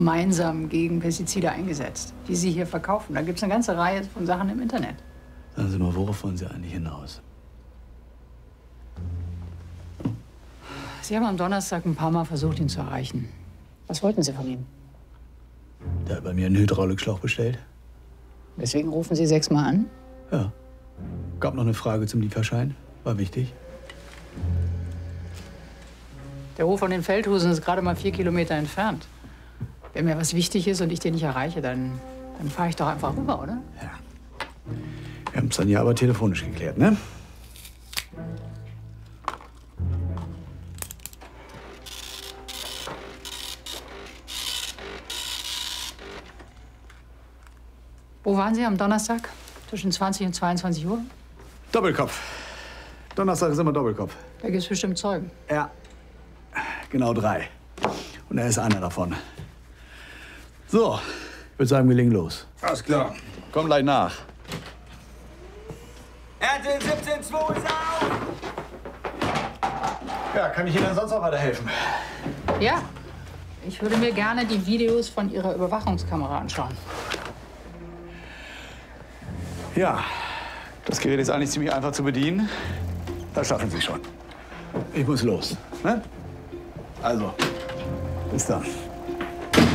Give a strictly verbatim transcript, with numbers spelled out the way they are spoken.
gemeinsam gegen Pestizide eingesetzt, die Sie hier verkaufen. Da gibt es eine ganze Reihe von Sachen im Internet. Sagen Sie mal, worauf wollen Sie eigentlich hinaus? Sie haben am Donnerstag ein paar Mal versucht, ihn zu erreichen. Was wollten Sie von ihm? Der hat bei mir einen Hydraulikschlauch bestellt. Deswegen rufen Sie sechsmal an? Ja. Gab noch eine Frage zum Lieferschein. War wichtig. Der Hof von den Feldhusen ist gerade mal vier Kilometer entfernt. Wenn mir was wichtig ist und ich den nicht erreiche, dann, dann fahre ich doch einfach rüber, oder? Ja. Wir haben es dann ja aber telefonisch geklärt, ne? Wo waren Sie am Donnerstag? Zwischen zwanzig und zweiundzwanzig Uhr? Doppelkopf. Donnerstag ist immer Doppelkopf. Da gibt es bestimmt Zeugen. Ja. Genau drei. Und er ist einer davon. So, ich würde sagen, wir legen los. Alles klar. Komm gleich nach. R T siebzehn zwei ist auf! Ja, kann ich Ihnen sonst noch weiterhelfen? Ja. Ich würde mir gerne die Videos von Ihrer Überwachungskamera anschauen. Ja, das Gerät ist eigentlich ziemlich einfach zu bedienen. Das schaffen Sie schon. Ich muss los. Ne? Also, bis dann.